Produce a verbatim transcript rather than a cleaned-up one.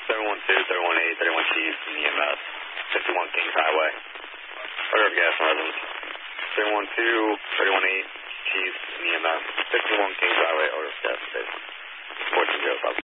seven one two, seven one eight, thirty-one Chiefs, and E M S. fifty-one Kings Highway. Order of gas and residence. seven one two, thirty-one eight, Chiefs, and E M S. fifty-one Kings Highway, order of gas station. fourteen zero five.